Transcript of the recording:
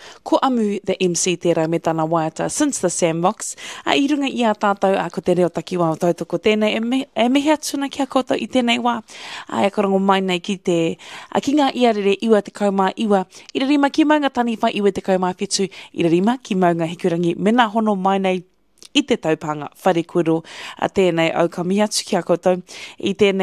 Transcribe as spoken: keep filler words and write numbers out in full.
Ko amu the M C tērā me tāna waiata since the Sandbox. A i runga i a tātou a ko te reo taki wā o tātou ko tēnei e, me, e mehe atuna ki a koutou i tēnei wā. A e korongo mai nei ki te a ki ngā iarere iwa te kaumā iwa. I rima ki maunga tani whai iwa te kaumā whetū. I rima ki maunga hikurangi mena hono mai nei i te taupanga whare kuro a tēnei au ka miatu ki a koutou. I tēnei